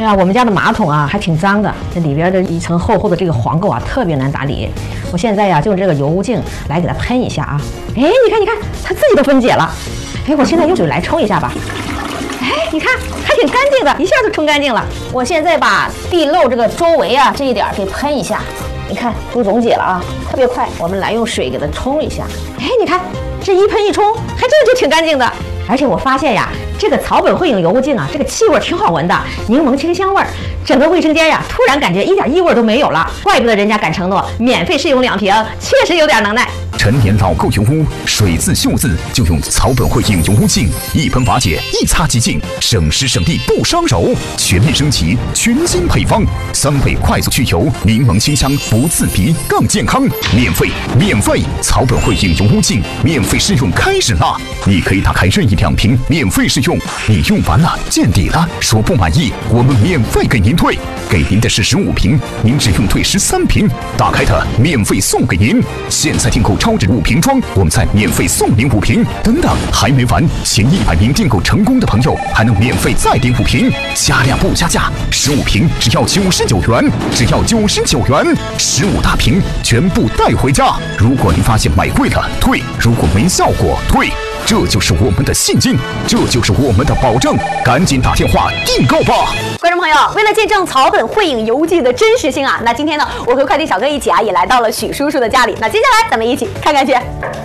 哎呀，我们家的马桶啊还挺脏的，这里边的一层厚厚的这个黄垢啊特别难打理。我现在呀就用这个油污净来给它喷一下啊。哎，你看，它自己都分解了。哎，我现在用水来冲一下吧。哎，你看还挺干净的，一下就冲干净了。我现在把地漏这个周围啊这一点给喷一下，你看都溶解了啊，特别快。我们来用水给它冲一下。哎，你看这一喷一冲，还真就挺干净的。而且我发现呀，这个草本汇影油污净啊，这个气味挺好闻的，柠檬清香味儿，整个卫生间呀，突然感觉一点异味都没有了。怪不得人家敢承诺免费试用2瓶，确实有点能耐。 陈年老垢油污，水渍锈渍就用草本汇影油污净，一喷瓦解，一擦即净，省时省力不伤手。全面升级，全新配方，3倍快速去油，柠檬清香不刺鼻，更健康。免费！草本汇影油污净免费试用开始啦！你可以打开任意2瓶免费试用，你用完了见底了，说不满意，我们免费给您退，给您的是15瓶，您只用退13瓶，打开它免费送给您。现在订购超值5瓶装，我们再免费送您5瓶。等等，还没完，前100名订购成功的朋友还能免费再订5瓶，加量不加价，15瓶只要99元，只要99元，15大瓶全部带回家。如果您发现买贵了退，如果没效果退。这就是我们的信心，这就是我们的保证，赶紧打电话订购吧！ 观众朋友，为了见证草本汇影油污净的真实性啊，那今天呢，我和快递小哥一起啊，也来到了许叔叔的家里。那接下来咱们一起看看去。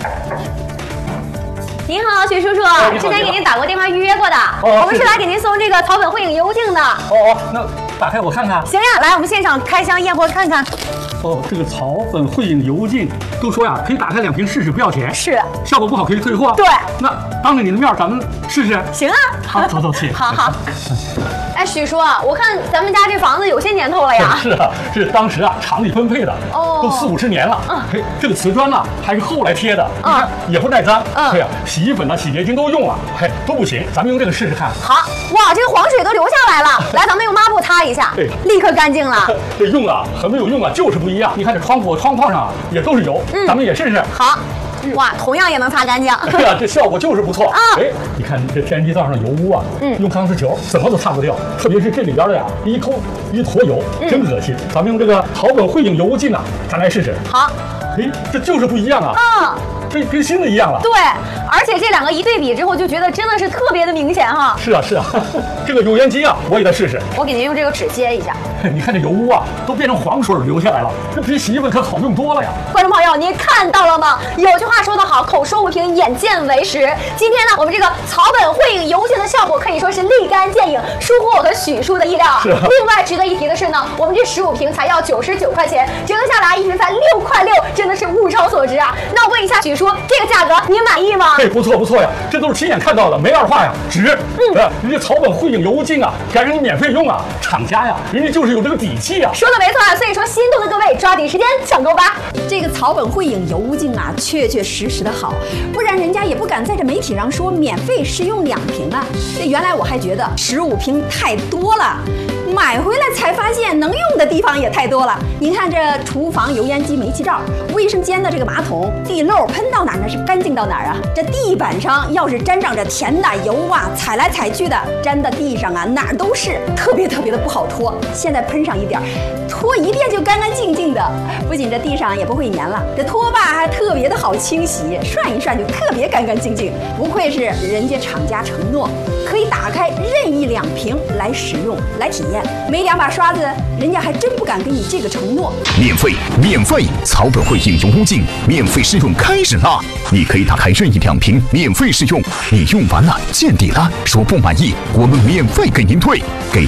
您好，许叔叔，之前给您打过电话预约过的，我们是来给您送这个草本汇影油污净的。 那打开我看看。 行呀，来，我们现场开箱验货看看。 这个草本汇影油污净，都说呀可以打开2瓶试试，不要钱。 是， 效果不好可以退货。 对， 那当着你的面咱们试试。 行啊， 好，走，谢谢。 好。哎，许叔啊，我看咱们家这房子有些年头了呀。 是啊，是当时啊厂里分配的，都40、50年了。这个瓷砖呢还是后来贴的，你看也不耐脏。对呀，洗衣粉呢、洗洁精都用了，都不行。咱们用这个试试看。 好，哇，这个黄水都流下来了。来，咱们用抹布擦一下，立刻干净了。 这用啊和没有用啊就是不一样。你看这窗框上啊也都是油，咱们也试试。 好。哇，同样也能擦干净。 对呀，这效果就是不错。你看这天然气灶上的油污啊，用钢丝球怎么都擦不掉，特别是这里边的呀，一抠一坨油，真恶心。咱们用这个草本汇影油污净啊，咱来试试。 好。 这就是不一样啊。这跟新的一样了。 对，而且这2个一对比之后，就觉得真的是特别的明显哈。 是啊，这个油烟机啊，我也再试试。 我给您用这个纸接一下。 你看这油污啊，都变成黄水流下来了，这比洗衣粉可好用多了呀。 观众朋友，您看到了吗？有句话说得好，口说无凭，眼见为实。今天呢，我们这个草本汇影油净的效果可以说是立竿见影，出乎我和许叔的意料。 是。 另外值得一提的是呢，我们这15瓶才要99块钱，折合下来1瓶才6块6，真的是物超所值啊。那我问一下许叔，这个价格您满意吗？ 不错呀，这都是亲眼看到的，没二话呀，值。人家草本汇影油污净啊，敢让你免费用啊，厂家呀，人家就是有这个底气啊。 说的没错啊，所以说心动的各位抓紧时间抢购吧。 这个草本汇影油污净啊，确实的好，不然人家也不敢在这媒体上说免费试用2瓶啊。这原来我还觉得15瓶太多了。买回来才发现能用的地方也太多了。你看这厨房油烟机煤气罩，卫生间的这个马桶地漏喷到哪儿那是干净到哪儿啊。这地板上要是沾上着甜的油啊，踩来踩去的，粘到地上啊哪儿都是，特别的不好拖。现在喷上一点，拖一遍就干干净净的，不仅这地上也不会粘了，这拖把还特别的好清洗，涮一涮就特别干干净净。不愧是人家厂家承诺，可以打开任意2瓶来使用来体验。没2把刷子，人家还真不敢给你这个承诺。 免费！草本汇影油污净免费试用开始啦！你可以打开任意2瓶免费试用，你用完了见底了，说不满意，我们免费给您退，给